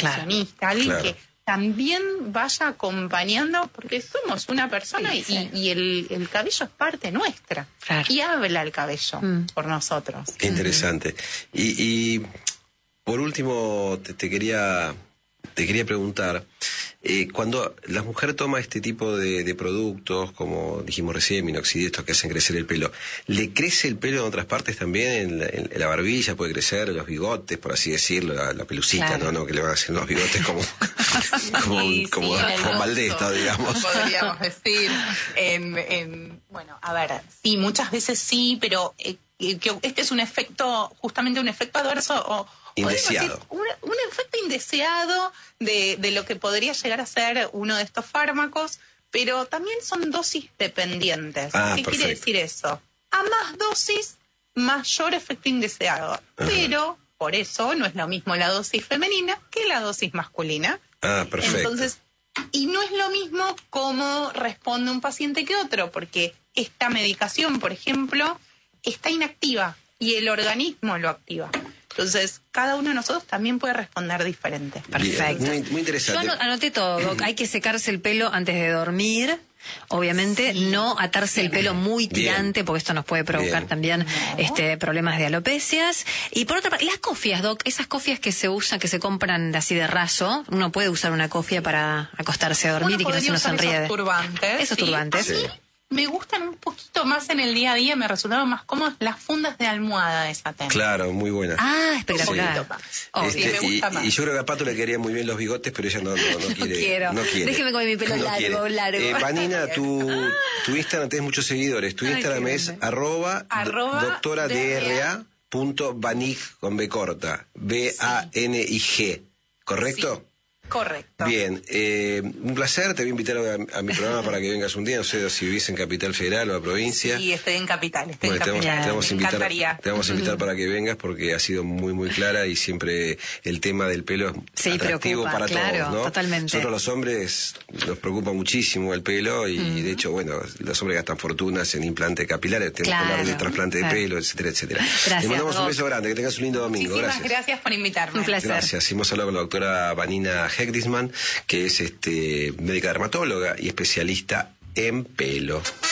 nutricionista, alguien que también vaya acompañando, porque somos una persona y el cabello es parte nuestra. Y habla el cabello por nosotros. Qué interesante. Y por último, te quería preguntar, cuando la mujer toma este tipo de productos, como dijimos recién, minoxidil, estos que hacen crecer el pelo, ¿le crece el pelo en otras partes también? En la barbilla puede crecer, en los bigotes, por así decirlo, la pelucita, ¿no? Que le van a hacer los bigotes como Valdés, digamos. Podríamos decir. Bueno, a ver, sí, muchas veces sí, pero que este es un efecto, justamente un efecto adverso o indeseado. Decir, un efecto indeseado de lo que podría llegar a ser uno de estos fármacos, pero también son dosis dependientes. ¿Qué quiere decir eso? A más dosis, mayor efecto indeseado. Pero, por eso, no es lo mismo la dosis femenina que la dosis masculina. Perfecto. Entonces, y no es lo mismo cómo responde un paciente que otro, porque esta medicación, por ejemplo, está inactiva y el organismo lo activa. Entonces, cada uno de nosotros también puede responder diferente. Perfecto. Muy interesante. Yo anoté todo, Doc. Hay que secarse el pelo antes de dormir. Obviamente, no atarse el pelo muy tirante, porque esto nos puede provocar también problemas de alopecias. Y por otra parte, las cofias, Doc, esas cofias que se usan, que se compran así de raso, uno puede usar una cofia para acostarse a dormir y que no se nos enrede. Esos turbantes. Sí. Me gustan un poquito más en el día a día, me resultaron más cómodas las fundas de almohada de esa tela. Claro, muy buena. Espectacular. Me gusta más. Y yo creo que a Pato le querían muy bien los bigotes, pero ella no quiere. No quiere. Déjeme con mi pelo largo. Vanina, tu Instagram tenés muchos seguidores. Tu Instagram es @doctoradra.banig con B corta. BANIG. ¿Correcto? Sí. Correcto. Bien, un placer, te voy a invitar a mi programa para que vengas un día, no sé si vivís en Capital Federal o la provincia. Sí, estoy en Capital, Te vamos a invitar para que vengas porque ha sido muy muy clara y siempre el tema del pelo es atractivo para todos, ¿no? Totalmente. Nosotros los hombres nos preocupa muchísimo el pelo y de hecho, bueno, los hombres gastan fortunas en implantes capilares, tenemos que hablar de trasplante de pelo, etcétera, etcétera. Gracias, Te mandamos un beso grande, que tengas un lindo domingo. Muchísimas gracias por invitarme. Un placer. Gracias. Hemos hablado con la doctora Vanina Hegdisman, que es médica dermatóloga y especialista en pelo.